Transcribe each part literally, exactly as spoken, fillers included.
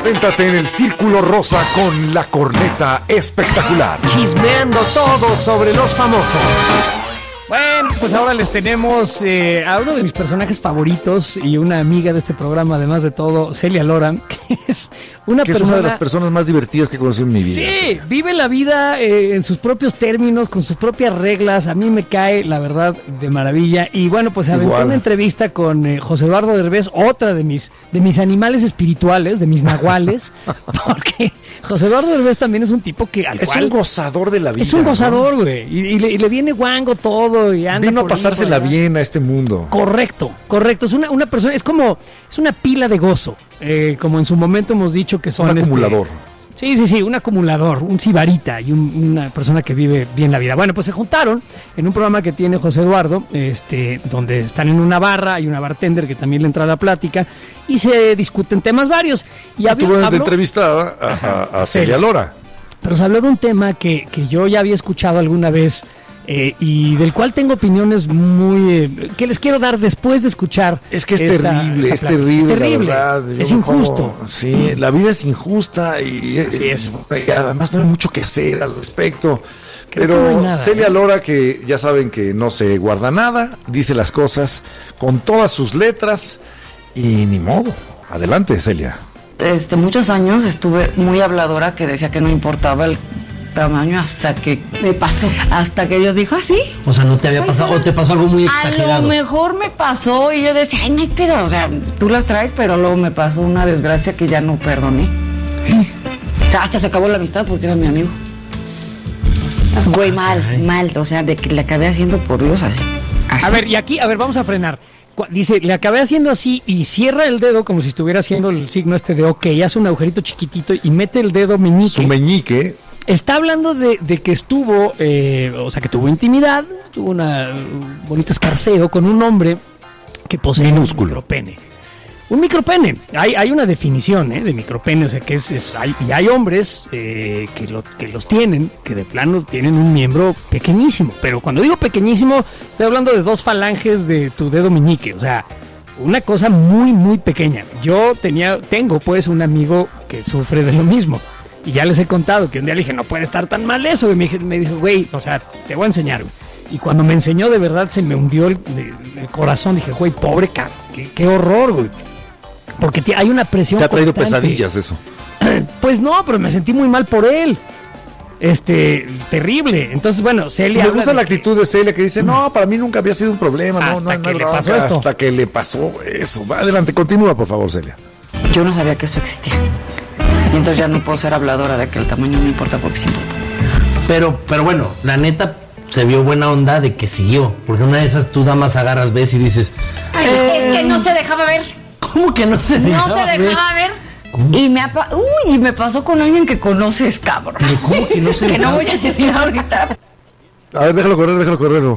Siéntate en el círculo rosa con la corneta espectacular. Chismeando todo sobre los famosos. Bueno, pues ahora les tenemos eh, a uno de mis personajes favoritos y una amiga de este programa, además de todo, Celia Lora, que es una que persona... es una de las personas más divertidas que he conocido en mi vida. Sí, vive la vida eh, en sus propios términos, con sus propias reglas. A mí me cae, la verdad, de maravilla. Y bueno, pues aventó Igual. una entrevista con eh, José Eduardo Derbez, otra de mis, de mis animales espirituales, de mis nahuales, porque José Eduardo Derbez también es un tipo que al Es cual... un gozador de la vida. Es un ¿no? gozador, güey. Y, y, le, y le viene guango todo. Y anda Vino a por ahí, pasársela por allá. bien a este mundo. Correcto, correcto. Es una, una persona, es como, es una pila de gozo. Eh, como en su momento hemos dicho que son... Un acumulador. Este, sí, sí, sí, un acumulador, un sibarita y un, una persona que vive bien la vida. Bueno, pues se juntaron en un programa que tiene José Eduardo, este, donde están en una barra, hay una bartender que también le entra a la plática y se discuten temas varios. Y había, Tuvo una habló- entrevistada a, Ajá, a- a Celia Lora. pero se habló de un tema que, que yo ya había escuchado alguna vez eh, y del cual tengo opiniones muy... Eh, que les quiero dar después de escuchar. Es que es esta- terrible, esta es plática. terrible, Es terrible, la verdad. Yo es me injusto. pongo- sí, la vida es injusta y, Así es. y además no hay mucho que hacer al respecto. Creo que Pero no hay nada, Celia ¿eh? Lora, que ya saben que no se guarda nada, dice las cosas con todas sus letras y ni modo. Adelante, Celia. Este, muchos años estuve muy habladora, que decía que no importaba el tamaño hasta que me pasó, hasta que Dios dijo, ¿ah, sí? O sea, ¿no te había Soy pasado una- o te pasó algo muy A exagerado? lo mejor me pasó y yo decía, ay, no hay pedo, o sea, tú las traes, pero luego me pasó una desgracia que ya no perdoné. O sea, hasta se acabó la amistad porque era mi amigo. Güey, mal, mal, o sea, de que le acabé haciendo por Dios así. así. A ver, y aquí, a ver, vamos a frenar. Cu- Dice, le acabé haciendo así y cierra el dedo como si estuviera haciendo el signo este de OK, hace un agujerito chiquitito y mete el dedo meñique. Su meñique. Está hablando de, de que estuvo, eh, o sea, que tuvo intimidad, tuvo una, un bonito escarceo con un hombre que posee Minúsculo. un micropene. Un micropene. Hay, hay una definición ¿eh? de micropene, o sea, que es, es- hay, y hay hombres eh, que, lo, que los tienen, que de plano tienen un miembro pequeñísimo. Pero cuando digo pequeñísimo, estoy hablando de dos falanges de tu dedo meñique, o sea, una cosa muy, muy pequeña. Yo tenía, tengo pues un amigo que sufre de lo mismo. Y ya les he contado que un día le dije, no puede estar tan mal eso. Y me, dije- me dijo, güey, o sea, te voy a enseñar, güey. Y cuando me enseñó, de verdad, se me hundió el, el- el corazón. Dije, güey, pobre cabrón, qué, qué horror, güey. Porque ti- hay una presión Te ha traído constante. pesadillas eso. Pues no, pero me sentí muy mal por él. Este, terrible. Entonces, bueno, Celia... Me habla gusta de la que- actitud de Celia que dice, no, para mí nunca había sido un problema. No, Hasta no, no que hay le bronca", pasó esto. Hasta que le pasó eso. Va, adelante, continúa, por favor, Celia. Yo no sabía que eso existía. Y entonces ya no puedo ser habladora de que el tamaño no importa porque sí importa. Pero, pero bueno, la neta se vio buena onda de que siguió. Porque una de esas tú damas agarras, ves y dices, Ay, es que no se dejaba ver. ¿cómo que no se No dejaba se ver? dejaba ver. ¿Cómo? Y me, apa- Uy, y me pasó con alguien que conoces, cabrón. Pero ¿cómo que no se Que no dejaba? voy a decir ahorita. A ver, déjalo correr, déjalo correr. no.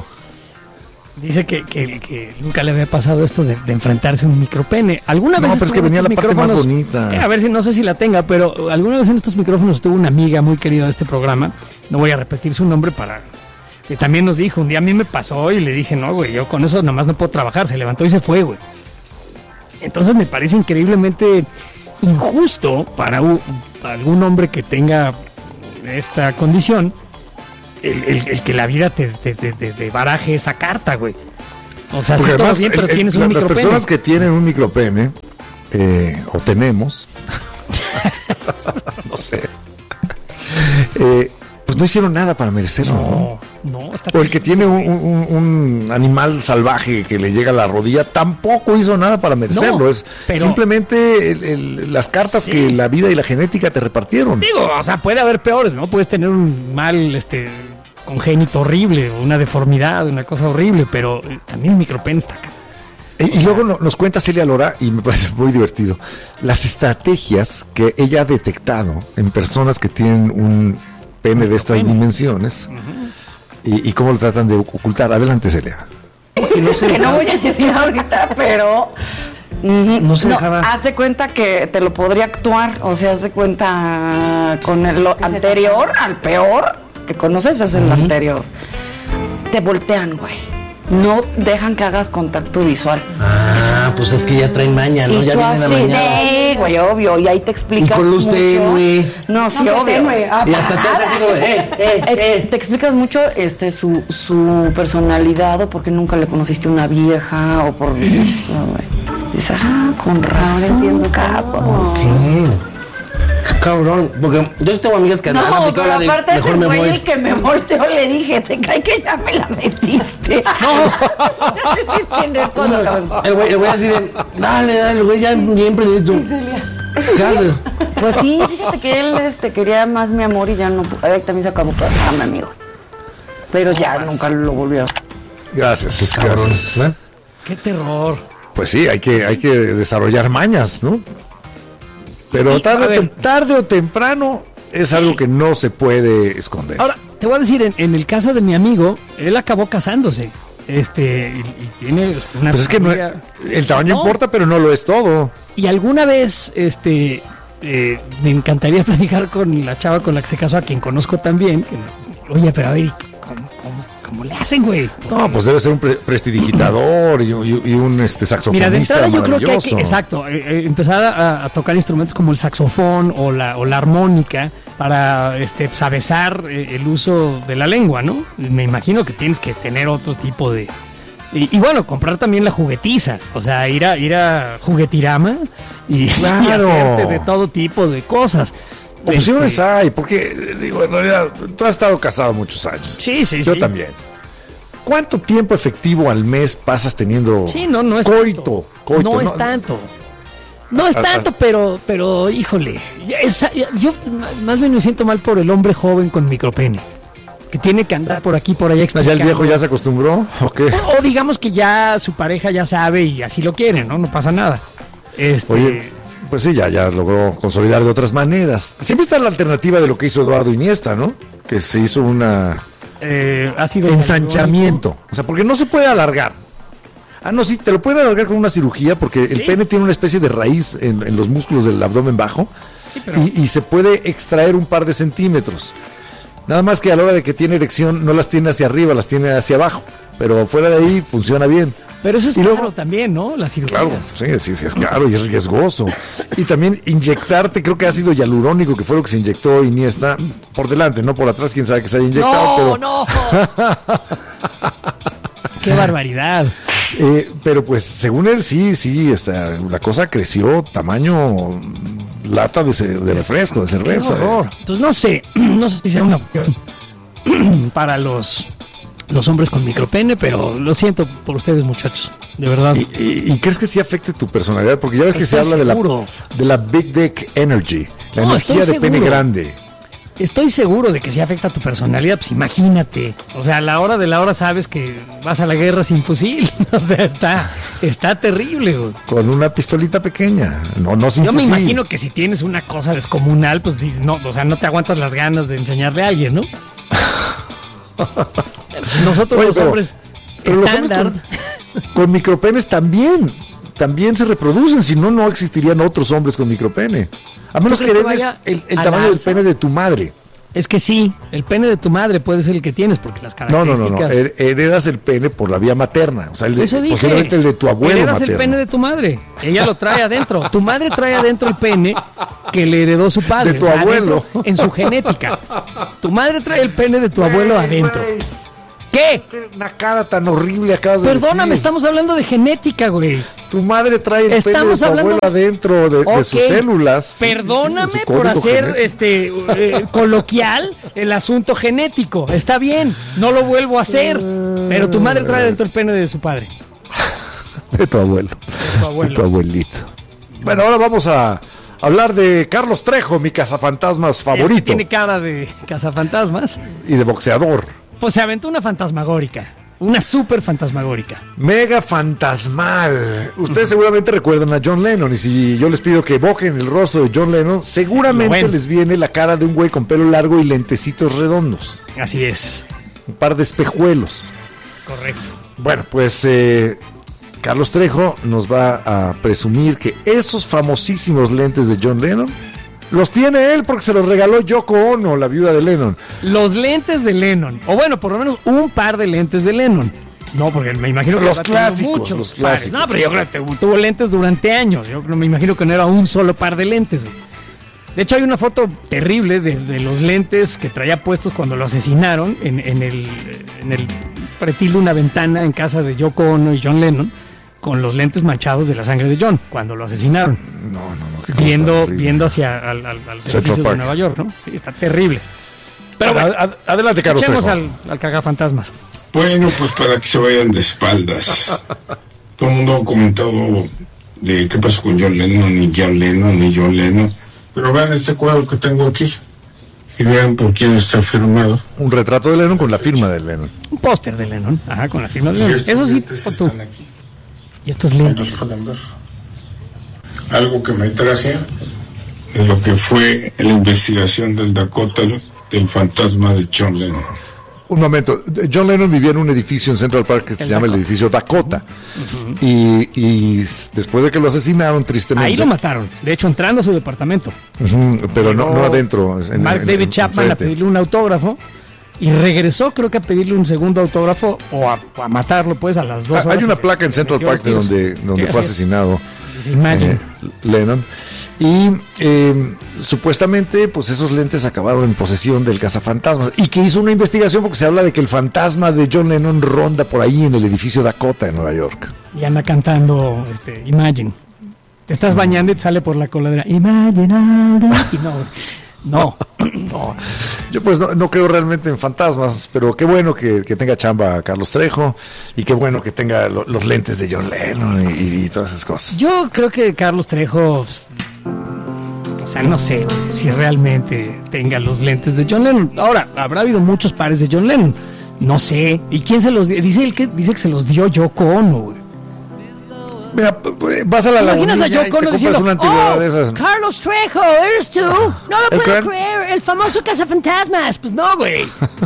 Dice que, que- que nunca le había pasado esto de, de enfrentarse a un micropene. ¿Alguna No, vez pero es que estuvo en venía estos la parte más micrófonos? bonita. Eh, a ver si, no sé si la tenga, pero alguna vez en estos micrófonos tuvo una amiga muy querida de este programa. No voy a repetir su nombre para... Que también nos dijo, un día a mí me pasó y le dije, no, güey, yo con eso nomás no puedo trabajar. Se levantó y se fue, güey. Entonces me parece increíblemente injusto para, u- para algún hombre que tenga esta condición el, el- el que la vida te, te, te- te- te baraje esa carta, güey. O sea, sí, Porque todo además, bien, pero el- el- tienes la- un las micropene. personas que tienen un micropene, eh, o tenemos, no sé, eh, pues no hicieron nada para merecerlo, ¿no? No, no, está O el que tiene un, un- un animal salvaje que le llega a la rodilla tampoco hizo nada para merecerlo. No, es pero- simplemente el- el- las cartas Sí. que la vida y la genética te repartieron. Digo, o sea, puede haber peores, ¿no? Puedes tener un mal, este, congénito horrible, una deformidad, una cosa horrible, pero eh, también el micropene está acá. Eh, y luego no- nos cuenta Celia Lora, y me parece muy divertido, las estrategias que ella ha detectado en personas que tienen un pene de estas Micropene. dimensiones y, y cómo lo tratan de ocultar. Adelante, Celia. Que no se Que no dejaba. voy a decir ahorita, pero... ujú, No se dejaba. Hace cuenta que te lo podría actuar, o sea, hace cuenta con el lo anterior al peor que conoces, es el anterior. Te voltean, güey. No dejan que hagas contacto visual. Ah, pues es que ya traen maña, ¿no? Y Ya tú vienen así amañados. de, güey, obvio. Y ahí te explicas. Con luz mucho. tenue. No, sí, No, que obvio. tenue. Ah, Y hasta te hace así como, eh, eh, Ex- eh. Te explicas mucho este su, su personalidad o porque nunca le conociste una vieja o por. No, güey. Dices, ah, con razón. entiendo cabrón. Sí. Cabrón, porque yo tengo amigas que han No, aplicado pero la de aparte mejor ese me güey voy. el que me volteó le dije, te cae que ya me la metiste. No. Sí tienes cosa, cabrón. El güey, el güey así de, dale, dale, el güey ya bien prendido. Dale. Pues sí, fíjate que él este, quería más mi amor y ya no. pu- Ahí también se acabó con mi amigo. Pero ya nunca lo volvió. Gracias, Cabrón. gracias. ¿Eh? Qué terror. Pues sí, hay que, hay que desarrollar mañas, ¿no? Pero Y, tarde, a o ver. tem- tarde o temprano es algo que no se puede esconder. Ahora, te voy a decir, en, en el caso de mi amigo, él acabó casándose. Este, y, y tiene una Pues es que no, familia- el tamaño No. importa, pero no lo es todo. Y alguna vez, este, eh, me encantaría platicar con la chava con la que se casó, a quien conozco también. que no- oye, pero a ver, ¿cómo, cómo, cómo le hacen, güey? No, pues debe ser un pre- prestidigitador y, y- y un este, saxofonista Mira, de entrada yo creo que hay maravilloso. que, exacto, eh, eh, empezar a, a tocar instrumentos como el saxofón o la, o la armónica para este, sabezar eh, el uso de la lengua, ¿no? Me imagino que tienes que tener otro tipo de... Y, y bueno, comprar también la juguetiza, o sea, ir a, ir a Juguetirama y, y Claro. hacerte de todo tipo de cosas. Opciones Este, hay, porque, digo, en realidad, tú has estado casado muchos años. Sí, sí, Yo sí. también. ¿Cuánto tiempo efectivo al mes pasas teniendo Sí, no, no es coito? tanto. coito, no, es tanto. No es Ah, ah. tanto, pero, pero, híjole, ya es- ya- yo ma- más bien me siento mal por el hombre joven con micropene, que tiene que andar por aquí, por allá ¿Ya explicando. el viejo ya se acostumbró? ¿O qué? O, o digamos que ya su pareja ya sabe y así lo quiere, ¿no? No pasa nada. Este, Oye, pues sí, ya, ya logró consolidar de otras maneras. Siempre está la alternativa de lo que hizo Eduardo Iniesta, ¿no? Que se hizo una eh, ha sido ensanchamiento. O sea, porque no se puede alargar. Ah, no, sí, te lo pueden alargar con una cirugía porque el Sí. pene tiene una especie de raíz en, en los músculos del abdomen bajo Sí, pero- y, y se puede extraer un par de centímetros. Nada más que a la hora de que tiene erección no las tiene hacia arriba, las tiene hacia abajo. Pero fuera de ahí funciona bien. Pero eso es Y claro luego- también, ¿no? Las cirugías. Claro, sí, sí, sí, es caro y es riesgoso. Y también inyectarte, creo que ácido hialurónico, que fue lo que se inyectó Iniesta, por delante, no por atrás, quién sabe que se haya inyectado. No, pero, no. Qué barbaridad. eh, pero pues según él, sí, sí, esta, la cosa creció tamaño lata de, ce- de refresco, de Qué cerveza. horror. Pues no sé, no sé si sea una opción para los, los hombres con micropene, pero lo siento por ustedes, muchachos, de verdad. ¿Y, y- y crees que sí afecte tu personalidad? Porque ya ves que Estoy se habla de la, seguro. de la Big Dick Energy, la No, energía de estoy pene seguro. grande. Estoy seguro de que sí afecta a tu personalidad, pues imagínate. O sea, a la hora de la hora sabes que vas a la guerra sin fusil. O sea, está, está terrible, güey. Con una pistolita pequeña, no, no sin Yo me fusil. imagino que si tienes una cosa descomunal, pues dices, no, o sea, no te aguantas las ganas de enseñarle a alguien, ¿no? Pues nosotros Oye, los pero- hombres pero los hombres estándar. con, con micropenes también, también se reproducen, si no, no existirían otros hombres con micropene. A menos que crees que heredes vaya el, el a tamaño la del alza? pene de tu madre. Es que sí, el pene de tu madre puede ser el que tienes, porque las No, no, características... no, no, her- heredas el pene por la vía materna, o sea, el de- Eso dije. posiblemente el de tu abuelo Heredas materno. el pene de tu madre. Ella lo trae adentro. Tu madre trae adentro el pene que le heredó su padre. De tu o sea, abuelo. adentro, en su genética. Tu madre trae el pene de tu abuelo adentro. ¿Qué? Una cara tan horrible acabas de Perdóname, decir. estamos hablando de genética, güey. Tu madre trae el pene de Estamos tu hablando abuelo de- adentro de, de Ok. sus células. Perdóname de su por código hacer genético. este eh, coloquial el asunto genético. Está bien, no lo vuelvo a hacer. Pero tu madre trae dentro el pene de su padre. De tu abuelo. tu abuelo. De tu abuelito. Bueno, ahora vamos a hablar de Carlos Trejo, mi cazafantasmas favorito. Tiene cara de cazafantasmas. Y de boxeador. Pues se aventó una fantasmagórica. Una super fantasmagórica. Mega fantasmal. Ustedes seguramente recuerdan a John Lennon. Y si yo les pido que evoquen el rostro de John Lennon, seguramente Lo ven. les viene la cara de un güey con pelo largo y lentecitos redondos. Así es. Un par de espejuelos. Correcto. Bueno, pues eh, Carlos Trejo nos va a presumir que esos famosísimos lentes de John Lennon los tiene él porque se los regaló Yoko Ono, la viuda de Lennon. Los lentes de Lennon. O bueno, por lo menos un par de lentes de Lennon. No, porque me imagino que Los ha tenido clásicos, muchos los pares. clásicos. No, pero yo creo que tuvo, tuvo lentes durante años. Yo me imagino que no era un solo par de lentes, güey. De hecho, hay una foto terrible de, de los lentes que traía puestos cuando lo asesinaron en, en el, en el pretil de una ventana en casa de Yoko Ono y John Lennon, con los lentes manchados de la sangre de John, cuando lo asesinaron. No, no, no. qué cosa Viendo, horrible. viendo hacia al, al, al Central edificio de Park. Nueva York, ¿no? Sí, está terrible. Pero Pero ad- ad- adelante, Carlos Echemos Trejo. al, al cagafantasmas. Bueno, pues para que se vayan de espaldas. Todo el mundo ha comentado de qué pasó con John Lennon, ni John Lennon, ni John Lennon. Pero vean este cuadro que tengo aquí. Y vean por quién está firmado. Un retrato de Lennon con la firma de Lennon. Un póster de Lennon, ajá, con la firma de Y Lennon. estos Eso sí, lentes foto. están aquí. Y estos Ahí los lentes. pueden ver. Algo que me traje de lo que fue la investigación del Dakota del fantasma de John Lennon. Un momento, John Lennon vivía en un edificio en Central Park que se El llama el Dakota. edificio Dakota. y, y después de que lo asesinaron, tristemente. Ahí lo mataron. De hecho, entrando a su departamento. Ujú, pero no, no adentro. en- Mark en- David en- Chapman a enfrente. pedirle un autógrafo. Y regresó, creo que a pedirle un segundo autógrafo o a, o a matarlo, pues, a las dos Ah, horas. hay una y placa en se Central metió Park de los donde, tiros. donde Sí, fue así es. asesinado Sí, Imagine. eh, Lennon. Y eh, supuestamente, pues esos lentes acabaron en posesión del cazafantasmas. Y que hizo una investigación porque se habla de que el fantasma de John Lennon ronda por ahí en el edificio Dakota en Nueva York. Y anda cantando este, Imagine. Te estás bañando y te sale por la coladera. Imagine all that- y no, no, no. Yo pues no, no creo realmente en fantasmas, pero qué bueno que, que tenga chamba Carlos Trejo y qué bueno que tenga lo- los lentes de John Lennon y, y todas esas cosas. Yo creo que Carlos Trejo, pues, o sea, no sé si realmente tenga los lentes de John Lennon. Ahora, habrá habido muchos pares de John Lennon. No sé. ¿Y quién se los dio? Dice el que dice que se los dio Yoko Ono, güey. Mira, p- p- vas a la ¿Te imaginas a Lagunilla y Yoko te Ono compras diciendo, una antigüedad oh, de esas. Carlos Trejo, ¿eres tú? No lo ¿El puedo cuál? creer, el famoso cazafantasmas. Pues no, güey.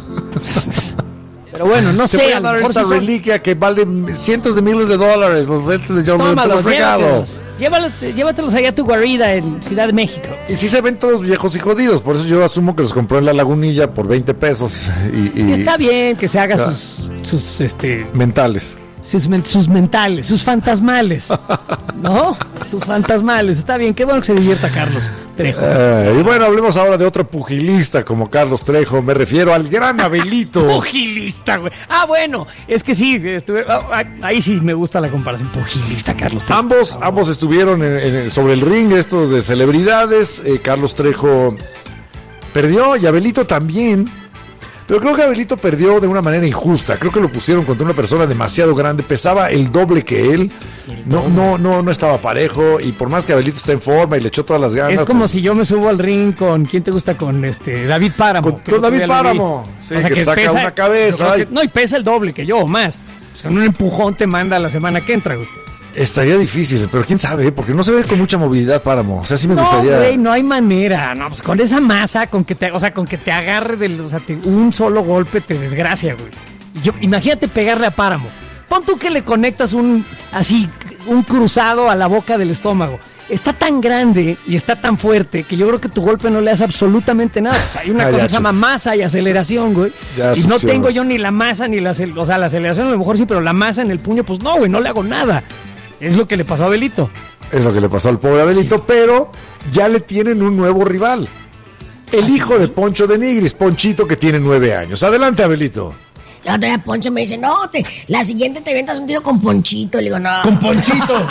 Pero bueno, no Te sé. voy a a lo dar mejor esta sí son- reliquia que vale cientos de miles de dólares, los lentes de John Lennon, te Tómalos, los regalo. llévatelos. Llévalos- Llévatelos allá a tu guarida en Ciudad de México. Y sí se ven todos viejos y jodidos, por eso yo asumo que los compró en la Lagunilla por veinte pesos y, y Y está bien que se haga Ah. sus, sus, este, mentales. sus, men- sus mentales, sus fantasmales, ¿no? Sus fantasmales. Está bien, qué bueno que se divierta Carlos Trejo. Eh, y bueno, hablemos ahora de otro pugilista como Carlos Trejo, me refiero al gran Abelito. Pugilista, güey. Ah, bueno, es que sí, estuve, ah, ah, ahí sí me gusta la comparación. Pugilista, Carlos Trejo. Ambos, ambos estuvieron en- en- sobre el ring, estos de celebridades. Eh, Carlos Trejo perdió y Abelito también. Pero creo que Abelito perdió de una manera injusta. Creo que lo pusieron contra una persona demasiado grande. Pesaba el doble que él. No, no, no, no estaba parejo. Y por más que Abelito está en forma y le echó todas las ganas. Es como pues, si yo me subo al ring con, ¿quién te gusta? Con este David Páramo. Con- que con el otro David día lo vi. Páramo, sí, que saca una cabeza yo creo y- que- no, y pesa el doble que yo o más. O sea, un empujón te manda la semana que entra, güey. estaría difícil, pero quién sabe, ¿eh? Porque no se ve con mucha movilidad Páramo. O sea, sí me No, gustaría. güey, no hay manera. No, pues con esa masa, con que te, o sea, con que te agarre del, o sea, te- un solo golpe te desgracia, güey. Y Yo, imagínate pegarle a Páramo. Pon tú que le conectas un, así, un cruzado a la boca del estómago. Está tan grande y está tan fuerte que yo creo que tu golpe no le hace absolutamente nada. O sea, hay una Ah, cosa ya, que se llama masa y aceleración, güey. Ya Y no succiona. tengo yo ni la masa ni la, acel- o sea, la aceleración a lo mejor sí, pero la masa en el puño, pues no, güey, no le hago nada. Es lo que le pasó a Belito. Es lo que le pasó al pobre Abelito, pero ya le tienen un nuevo rival. El hijo de Poncho de Nigris, Ponchito, que tiene nueve años. Adelante, Abelito. La otra vez Poncho me dice, no, te, la siguiente te avientas un tiro con Ponchito. Le digo, no. Con Ponchito.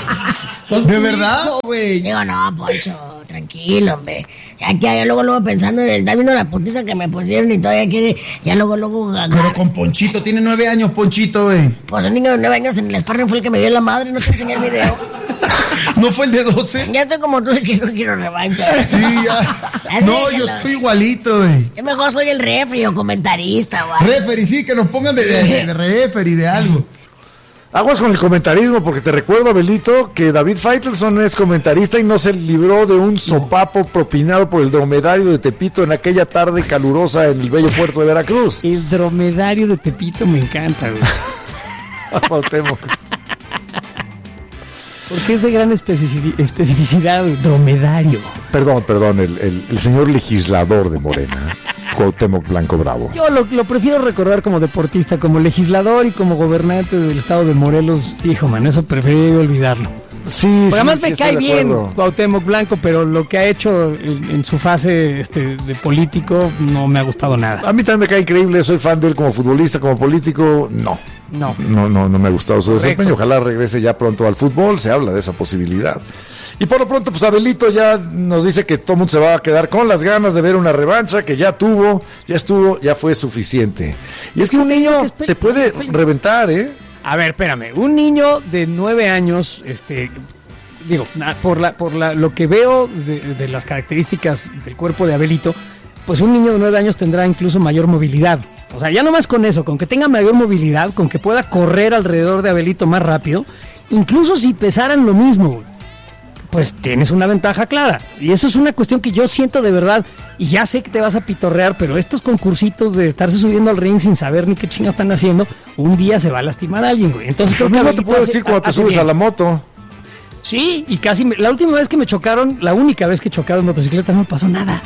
¿De verdad? Le digo, no, Poncho, tranquilo, hombre. Ya que ya luego, luego pensando, en el- está viendo la putiza que me pusieron y todavía quiere, ya luego, luego, Pero con Ponchito, tiene nueve años, Ponchito, güey. pues un niño de nueve años en el sparring fue el que me dio la madre, no te enseñé el video. ¿No fue el de doce? Ya estoy como tú, que no quiero revancha. Sí, ya. Ya No, yo déjalo. estoy igualito, güey. Yo mejor soy el refri o comentarista, güey. Referee, sí, que nos pongan de, de, de referee, de algo. Aguas con el comentarismo, porque te recuerdo, Abelito, que David Faitelson es comentarista y no se libró de un sopapo propinado por el dromedario de Tepito en aquella tarde calurosa en el bello puerto de Veracruz. El dromedario de Tepito me encanta, güey. Cuauhtémoc. Porque es de gran especifici- especificidad, güey, dromedario. Perdón, perdón, el, el- el señor legislador de Morena, Cuauhtémoc Blanco Bravo? Yo lo, lo prefiero recordar como deportista, como legislador y como gobernante del estado de Morelos. Hijo, man, eso preferiría olvidarlo. Sí, Porque sí, además sí, me estoy cae de bien acuerdo. Cuauhtémoc Blanco, pero lo que ha hecho en, en su fase este, de político no me ha gustado nada. A mí también me cae increíble, soy fan de él como futbolista, como político, no. No. No, no, no me ha gustado su Correcto. desempeño. Ojalá regrese ya pronto al fútbol, se habla de esa posibilidad. Y por lo pronto, pues Abelito ya nos dice que todo el mundo se va a quedar con las ganas de ver una revancha, que ya tuvo, ya estuvo, ya fue suficiente. Y es que un niño Espe- te puede espe- reventar, ¿eh? A ver, espérame, un niño de nueve años, este, digo, na- por la, por la, lo que veo de, de las características del cuerpo de Abelito, pues un niño de nueve años tendrá incluso mayor movilidad. O sea, ya nomás con eso, con que tenga mayor movilidad, con que pueda correr alrededor de Abelito más rápido, incluso si pesaran lo mismo, pues tienes una ventaja clara. Y eso es una cuestión que yo siento de verdad, y ya sé que te vas a pitorrear, pero estos concursitos de estarse subiendo al ring sin saber ni qué chingados están haciendo, un día se va a lastimar a alguien, güey. Entonces creo Lo que mismo te Abelito puedo hace- decir cuando te hace subes bien. a la moto. Sí, y casi, me- la última vez que me chocaron, la única vez que he chocado en motocicleta, no me pasó nada.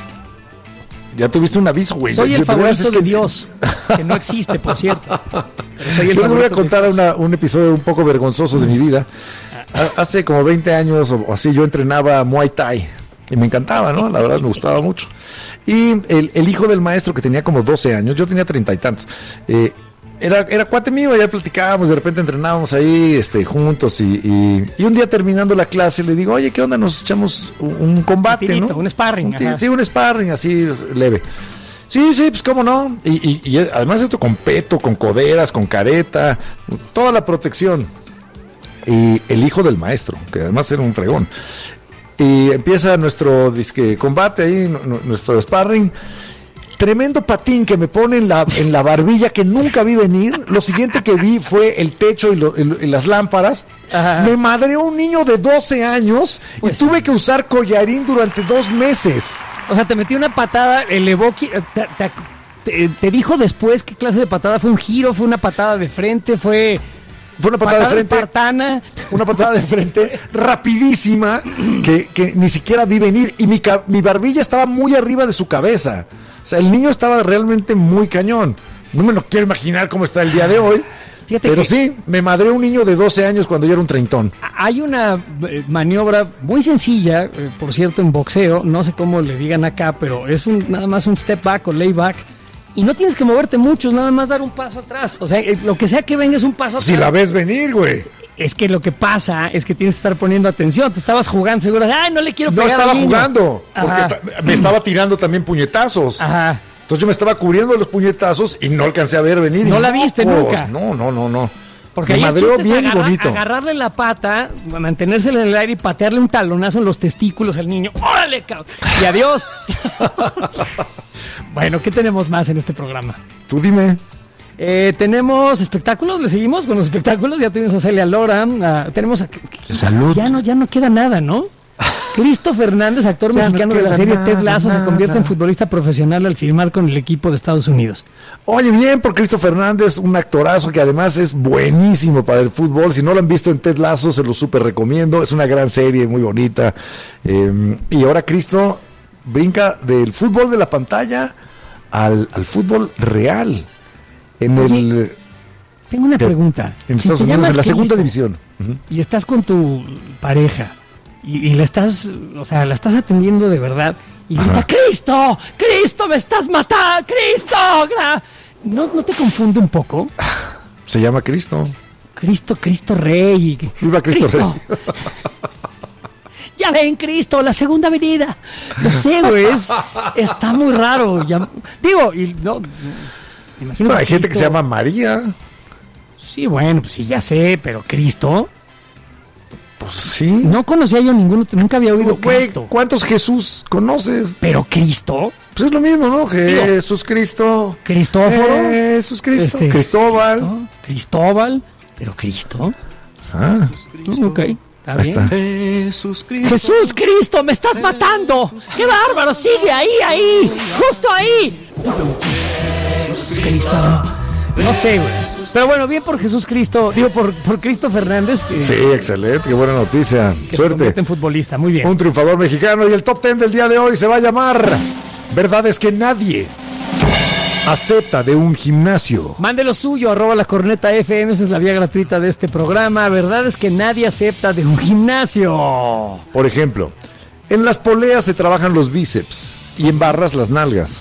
Ya tuviste un aviso, güey. Soy De- el de veras favorito es de que- Dios, que no existe, por cierto. Pero soy el Yo les voy a favorito de contar Dios. una- un episodio un poco vergonzoso de mi vida. Ha- Hace como veinte años o así yo entrenaba Muay Thai y me encantaba, ¿no? La verdad me gustaba mucho. Y el, el hijo del maestro que tenía como doce años, yo tenía treinta y tantos, eh, era, era cuate mío, ya platicábamos, de repente entrenábamos ahí este, juntos y, y, y un día terminando la clase le digo, oye, ¿qué onda? Nos echamos un, un combate, Un tirito, ¿no? un sparring, Un ti- ajá. sí, un sparring así leve. Sí, sí, pues cómo no. Y, y- y además esto con peto, con coderas, con careta, toda la protección. Y el hijo del maestro, que además era un fregón. Y empieza nuestro disque combate ahí, nu- nu- nuestro sparring. Tremendo patín que me pone en la, en la barbilla que nunca vi venir. Lo siguiente que vi fue el techo y, lo- el- y las lámparas. Ajá. Me madreó un niño de doce años Pues y tuve que usar collarín durante dos meses. O sea, te metió una patada, elevó, qui- te, te- te- te dijo después qué clase de patada, fue un giro, fue una patada de frente, fue Fue una patada, de frente. espartana. Una patada de frente rapidísima que, que ni siquiera vi venir. Y mi, ca- mi barbilla estaba muy arriba de su cabeza. O sea, el niño estaba realmente muy cañón. No me lo quiero imaginar cómo está el día de hoy. Fíjate Pero que- sí, me madré un niño de doce años cuando yo era un treintón. Hay una eh, maniobra muy sencilla, eh, por cierto, en boxeo, no sé cómo le digan acá, pero es un, nada más un step back o lay back. Y no tienes que moverte mucho, es nada más dar un paso atrás. O sea, eh, lo que sea que venga es un paso atrás. Si la ves venir, güey. Es que lo que pasa es que tienes que estar poniendo atención. Tú estabas jugando, seguro. Ay, no le quiero No pegar estaba al niño". jugando, porque Ajá. ta- me estaba tirando también puñetazos. Ajá. Entonces yo me estaba cubriendo de los puñetazos y no alcancé a ver venir. ¿No Y la viste mocos. nunca? No, no, no, no. Porque me ahí el madreó chiste es bien agarrar- bonito. agarrarle la pata, mantenérsela en el aire y patearle un talonazo en los testículos al niño. ¡Órale, cabrón! Y adiós. Bueno, ¿qué tenemos más en este programa? Tú dime. Eh, tenemos espectáculos, le seguimos con los espectáculos. Ya tuvimos a Celia Lora, a- tenemos a. Salud. Ya no, ya no queda nada, ¿no? Cristo Fernández, actor Ya no mexicano de la queda serie nada, Ted Lasso, se nada. convierte en futbolista profesional al firmar con el equipo de Estados Unidos. Oye, bien por Cristo Fernández, un actorazo que además es buenísimo para el fútbol. Si no lo han visto en Ted Lasso, se lo súper recomiendo. Es una gran serie, muy bonita. Eh, y ahora Cristo brinca del fútbol de la pantalla al, al fútbol real. En Oye, el Tengo una ¿Qué? pregunta. en Si Estados te Unidos, llamas en la segunda Cristo división. Ujú. y estás con tu pareja y, y la estás, o sea, la estás atendiendo de verdad y grita, Ajá. ¡Cristo! ¡Cristo, me estás matando! ¡Cristo! gra-". ¿No, ¿No te confunde un poco? Se llama Cristo. Cristo, Cristo Rey. Viva Cristo Rey. Ya ven, Cristo, la segunda venida. No sé, güey, es- está muy raro. Ya- digo, y no, me imagino Bueno, hay gente que Cristo- se llama María. Sí, bueno, pues sí, ya sé, pero Cristo. Pues sí. No conocía yo ninguno, nunca había oído Güey, Cristo. ¿cuántos Jesús conoces? Pero Cristo, Pues es lo mismo, ¿no? Jesús Cristo. Cristóforo, Jesús Cristo. este, Cristóbal. Cristo, Cristóbal, pero Cristo. Ah, Mm, ok, está ahí bien. está. Jesús Cristo. Jesús Cristo, me estás matando. ¡Qué bárbaro! Sigue ahí, ahí, justo ahí. Jesús Cristo. No sé, güey. Pero bueno, bien por Jesús Cristo, digo por, por Cristo Fernández, que, Sí, excelente, qué buena noticia. que se Suerte. convierte en futbolista. Muy bien. Un triunfador mexicano y el top ten del día de hoy se va a llamar Verdades que nadie acepta de un gimnasio? Mande lo suyo, arroba la corneta F M, esa es la vía gratuita de este programa. Verdad es que nadie acepta de un gimnasio. Por ejemplo, en las poleas se trabajan los bíceps y en barras las nalgas.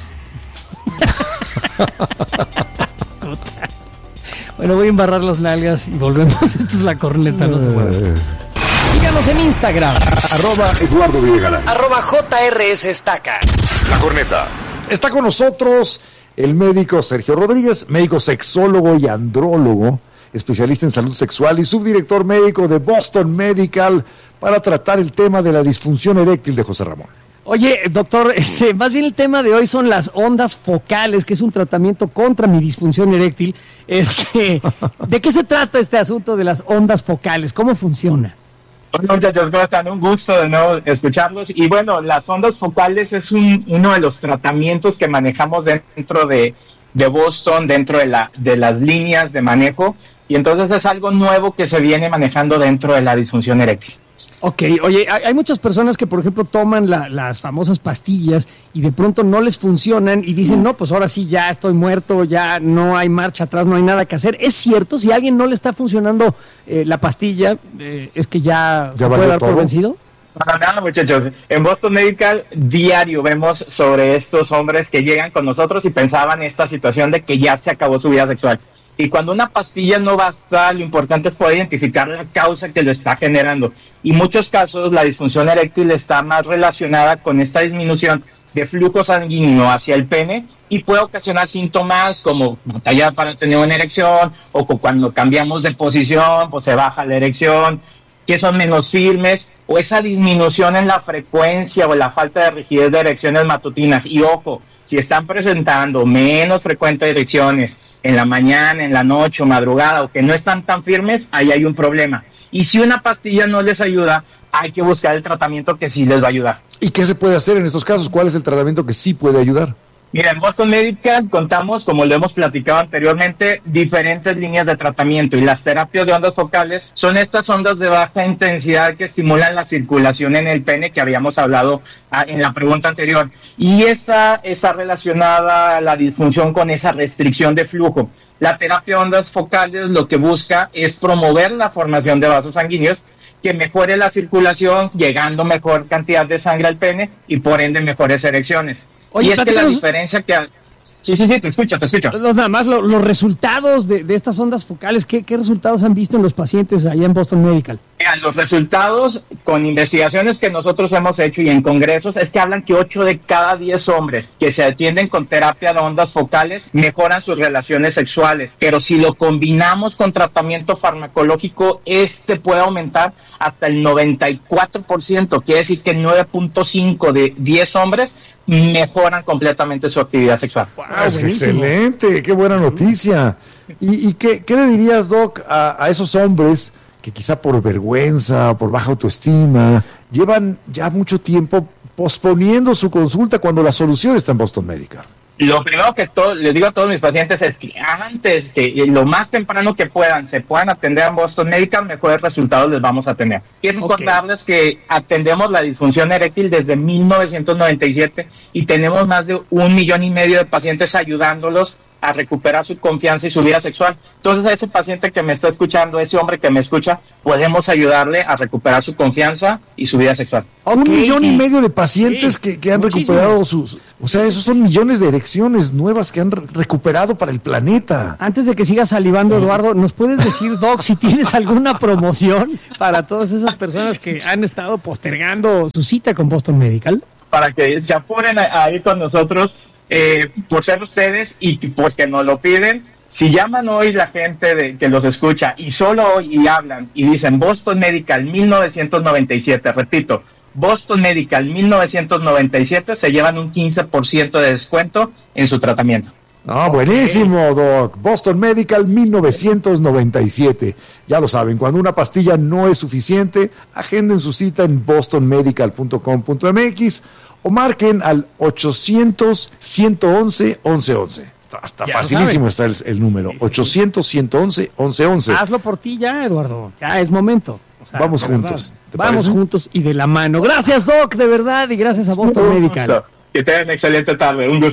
Bueno, voy a embarrar las nalgas y volvemos. Esta es la corneta, no se mueve. Síganos en Instagram, Arroba Eduardo Videgaray. arroba J R S Estaca. La corneta. Está con nosotros el médico Sergio Rodríguez, médico sexólogo y andrólogo, especialista en salud sexual y subdirector médico de Boston Medical, para tratar el tema de la disfunción eréctil de José Ramón. Oye, doctor, este, más bien el tema de hoy son las ondas focales, que es un tratamiento contra mi disfunción eréctil. Este, ¿de qué se trata este asunto de las ondas focales? ¿Cómo funciona? Hola muchachos, ¿cómo están? Un gusto de nuevo escucharlos. Y bueno, las ondas focales es un, uno de los tratamientos que manejamos dentro de, de Boston, dentro de, la, de las líneas de manejo. Y entonces es algo nuevo que se viene manejando dentro de la disfunción eréctil. Ok, oye, hay, hay muchas personas que, por ejemplo, toman la, las famosas pastillas y de pronto no les funcionan y dicen, no, pues ahora sí ya estoy muerto, ya no hay marcha atrás, no hay nada que hacer. ¿Es cierto? Si a alguien no le está funcionando eh, la pastilla, eh, ¿es que ya, ¿Ya se puede dar todo? por vencido? Para nada, muchachos. En Boston Medical diario vemos sobre estos hombres que llegan con nosotros y pensaban esta situación de que ya se acabó su vida sexual. Y cuando una pastilla no basta, lo importante es poder identificar la causa que lo está generando. Y en muchos casos la disfunción eréctil está más relacionada con esta disminución de flujo sanguíneo hacia el pene y puede ocasionar síntomas como batalla para tener una erección o cuando cambiamos de posición, pues se baja la erección, que son menos firmes, o esa disminución en la frecuencia o la falta de rigidez de erecciones matutinas. Y ojo, si están presentando menos frecuentes erecciones en la mañana, en la noche o madrugada, o que no están tan firmes, ahí hay un problema. Y si una pastilla no les ayuda, hay que buscar el tratamiento que sí les va a ayudar. ¿Y qué se puede hacer en estos casos? ¿Cuál es el tratamiento que sí puede ayudar? Mira, en Boston Medical contamos, como lo hemos platicado anteriormente, diferentes líneas de tratamiento, y las terapias de ondas focales son estas ondas de baja intensidad que estimulan la circulación en el pene, que habíamos hablado ah, en la pregunta anterior, y esta está relacionada a la disfunción con esa restricción de flujo. La terapia de ondas focales lo que busca es promover la formación de vasos sanguíneos, que mejore la circulación, llegando mejor cantidad de sangre al pene y por ende mejores erecciones. Oye, y es que la platícanos- diferencia que... Sí, sí, sí, te escucho, te escucho. Los- Nada más lo- los resultados de, de estas ondas focales, ¿qué, ¿qué resultados han visto en los pacientes allá en Boston Medical? Mira, los resultados con investigaciones que nosotros hemos hecho y en congresos es que hablan que ocho de cada diez hombres que se atienden con terapia de ondas focales mejoran sus relaciones sexuales, pero si lo combinamos con tratamiento farmacológico, este puede aumentar hasta el noventa y cuatro por ciento, quiere decir que nueve punto cinco de diez hombres mejoran completamente su actividad sexual. Ah, es que buenísimo. excelente, qué buena noticia. ¿Y, y qué, qué le dirías, Doc, a, a esos hombres que quizá por vergüenza, por baja autoestima, llevan ya mucho tiempo posponiendo su consulta cuando la solución está en Boston Medical? Lo primero que todo, les digo a todos mis pacientes es que antes, que lo más temprano que puedan, se puedan atender en Boston Medical, mejores resultados les vamos a tener. Quiero Ok. recordarles que atendemos la disfunción eréctil desde mil novecientos noventa y siete y tenemos más de un millón y medio de pacientes ayudándolos a recuperar su confianza y su vida sexual. Entonces, a ese paciente que me está escuchando, ese hombre que me escucha, podemos ayudarle a recuperar su confianza y su vida sexual. Un Ok. millón y medio de pacientes Sí, que, que han muchísimos. recuperado sus... O sea, esos son millones de erecciones nuevas que han re- recuperado para el planeta. Antes de que sigas salivando, Eduardo, ¿nos puedes decir, Doc, si tienes alguna promoción para todas esas personas que han estado postergando su cita con Boston Medical? Para que se apuren a, a ir con nosotros, eh, por ser ustedes y porque nos lo piden. Si llaman hoy la gente de, que los escucha y solo hoy y hablan y dicen Boston Medical mil novecientos noventa y siete, repito, Boston Medical mil novecientos noventa y siete, se llevan un quince por ciento de descuento en su tratamiento. Ah, buenísimo, Doc. Boston Medical mil novecientos noventa y siete. Ya lo saben, cuando una pastilla no es suficiente, agenden su cita en boston medical punto com punto m x o marquen al ochocientos, ciento once, once once. Está, está Ya lo facilísimo, saben. está el, el número. ochocientos, ciento once, once once. Hazlo por ti ya, Eduardo. Ya es momento. O sea, Vamos de juntos, verdad. ¿te Vamos parece? juntos y de la mano. Gracias, Doc, de verdad, y gracias a Boston Un Medical. gusto. Que tengan una excelente tarde, un gusto.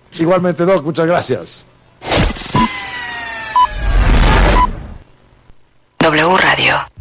Igualmente, Doc, muchas gracias. W Radio.